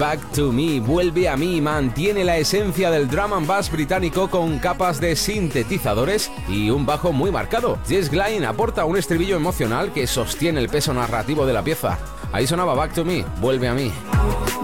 Back to Me, Vuelve a mí, mantiene la esencia del drum and bass británico con capas de sintetizadores y un bajo muy marcado. Jess Glynne aporta un estribillo emocional que sostiene el peso narrativo de la pieza. Ahí sonaba Back to Me, Vuelve a mí.